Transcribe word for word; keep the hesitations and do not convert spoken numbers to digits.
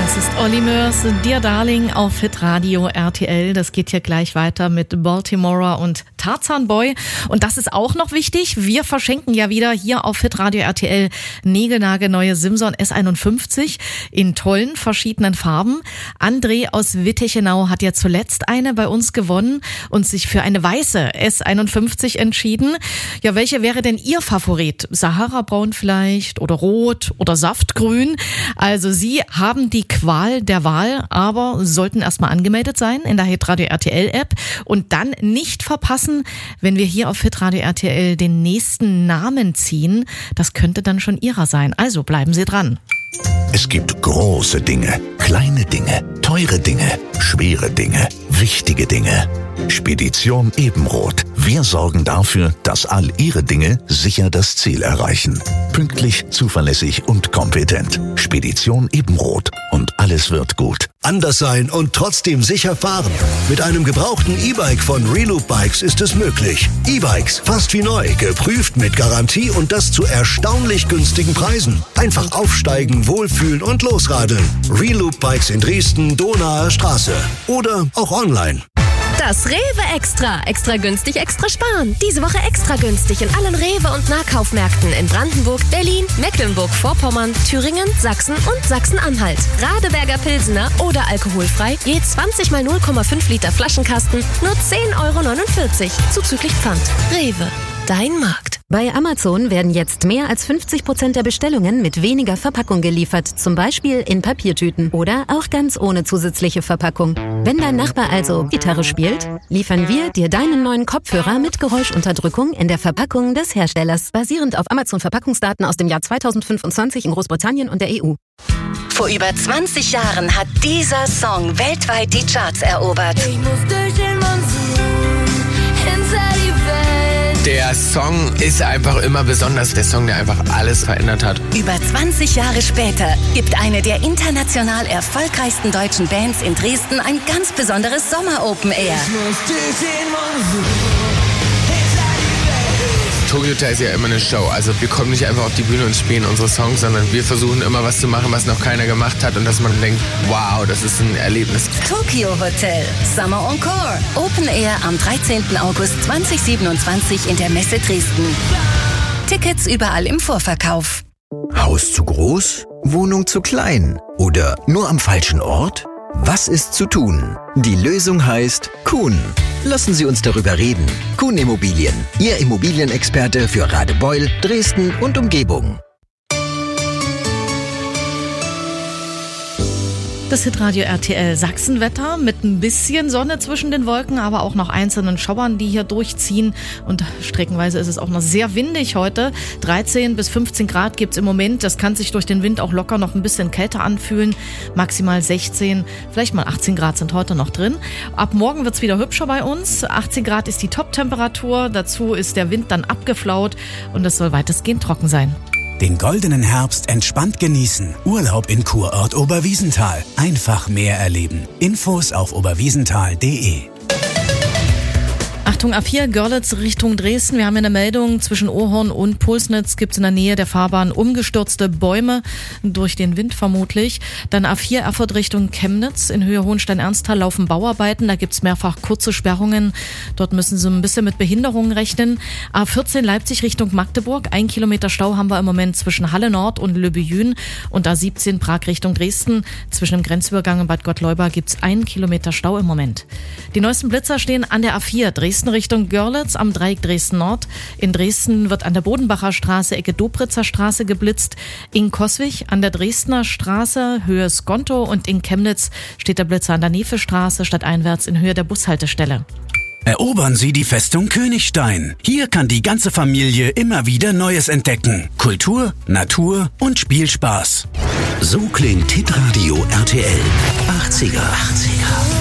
Das ist Olly Murs, Dear Darling auf Hitradio R T L. Das geht hier gleich weiter mit Baltimora und Tarzan Boy. Und das ist auch noch wichtig. Wir verschenken ja wieder hier auf Hitradio R T L niegelnagelneue Simson S einundfünfzig in tollen verschiedenen Farben. André aus Wittichenau hat ja zuletzt eine bei uns gewonnen und sich für eine weiße S einundfünfzig entschieden. Ja, welche wäre denn Ihr Favorit? Sahara-Braun vielleicht oder Rot oder Saftgrün? Also Sie haben die Qual der Wahl, aber sollten erstmal angemeldet sein in der Hitradio R T L App und dann nicht verpassen, wenn wir hier auf Hitradio R T L den nächsten Namen ziehen. Das könnte dann schon Ihrer sein. Also bleiben Sie dran. Es gibt große Dinge, kleine Dinge, teure Dinge, schwere Dinge, wichtige Dinge. Spedition Ebenroth. Wir sorgen dafür, dass all Ihre Dinge sicher das Ziel erreichen. Pünktlich, zuverlässig und kompetent. Spedition Ebenroth. Und alles wird gut. Anders sein und trotzdem sicher fahren. Mit einem gebrauchten E-Bike von Reloop Bikes ist es möglich. E-Bikes, fast wie neu, geprüft mit Garantie und das zu erstaunlich günstigen Preisen. Einfach aufsteigen, wohlfühlen und losradeln. Reloop Bikes in Dresden, Donaer Straße. Oder auch online. Das Rewe Extra. Extra günstig, extra sparen. Diese Woche extra günstig in allen Rewe- und Nahkaufmärkten in Brandenburg, Berlin, Mecklenburg-Vorpommern, Thüringen, Sachsen und Sachsen-Anhalt. Radeberger Pilsener oder alkoholfrei, je zwanzig mal null Komma fünf Liter Flaschenkasten, nur zehn Euro neunundvierzig, zuzüglich Pfand. Rewe, dein Markt. Bei Amazon werden jetzt mehr als fünfzig Prozent der Bestellungen mit weniger Verpackung geliefert, zum Beispiel in Papiertüten oder auch ganz ohne zusätzliche Verpackung. Wenn dein Nachbar also Gitarre spielt, liefern wir dir deinen neuen Kopfhörer mit Geräuschunterdrückung in der Verpackung des Herstellers, basierend auf Amazon-Verpackungsdaten aus dem Jahr zweitausendfünfundzwanzig in Großbritannien und der E U. Vor über zwanzig Jahren hat dieser Song weltweit die Charts erobert. Ich muss durch den Monsun hinter die Welt. Der Song ist einfach immer besonders. Der Song, der einfach alles verändert hat. Über zwanzig Jahre später gibt eine der international erfolgreichsten deutschen Bands in Dresden ein ganz besonderes Sommer-Open Air. Ich muss durch den Monsun hinter die Welt. Tokyo Hotel ist ja immer eine Show. Also wir kommen nicht einfach auf die Bühne und spielen unsere Songs, sondern wir versuchen immer was zu machen, was noch keiner gemacht hat und dass man denkt, wow, das ist ein Erlebnis. Tokyo Hotel Summer Encore. Open Air am dreizehnten August zweitausendsiebenundzwanzig in der Messe Dresden. Tickets überall im Vorverkauf. Haus zu groß? Wohnung zu klein? Oder nur am falschen Ort? Was ist zu tun? Die Lösung heißt Kuhn. Lassen Sie uns darüber reden. Kuhn Immobilien, Ihr Immobilienexperte für Radebeul, Dresden und Umgebung. Das Hitradio R T L Sachsenwetter mit ein bisschen Sonne zwischen den Wolken, aber auch noch einzelnen Schauern, die hier durchziehen. Und streckenweise ist es auch noch sehr windig heute. dreizehn bis fünfzehn Grad gibt's im Moment. Das kann sich durch den Wind auch locker noch ein bisschen kälter anfühlen. Maximal sechzehn, vielleicht mal achtzehn Grad sind heute noch drin. Ab morgen wird's wieder hübscher bei uns. achtzehn Grad ist die Top-Temperatur. Dazu ist der Wind dann abgeflaut und es soll weitestgehend trocken sein. Den goldenen Herbst entspannt genießen. Urlaub in Kurort Oberwiesenthal. Einfach mehr erleben. Infos auf oberwiesenthal punkt de. Achtung, A vier Görlitz Richtung Dresden. Wir haben eine Meldung, zwischen Ohorn und Pulsnitz gibt es in der Nähe der Fahrbahn umgestürzte Bäume, durch den Wind vermutlich. Dann A vier Erfurt Richtung Chemnitz, in Höhe Hohenstein-Ernsthal laufen Bauarbeiten, da gibt es mehrfach kurze Sperrungen. Dort müssen Sie ein bisschen mit Behinderungen rechnen. A vierzehn Leipzig Richtung Magdeburg, ein Kilometer Stau haben wir im Moment zwischen Halle Nord und Löbejün. Und A siebzehn Prag Richtung Dresden, zwischen dem Grenzübergang in Bad Gottleuba gibt es einen Kilometer Stau im Moment. Die neuesten Blitzer stehen an der A vier Dresden Richtung Görlitz am Dreieck Dresden-Nord. In Dresden wird an der Bodenbacher Straße, Ecke Dobritzer Straße geblitzt. In Coswig an der Dresdner Straße, Höhe Skonto. Und in Chemnitz steht der Blitzer an der Nefe-Straße, stadteinwärts in Höhe der Bushaltestelle. Erobern Sie die Festung Königstein. Hier kann die ganze Familie immer wieder Neues entdecken. Kultur, Natur und Spielspaß. So klingt Hitradio R T L. achtziger. achtziger.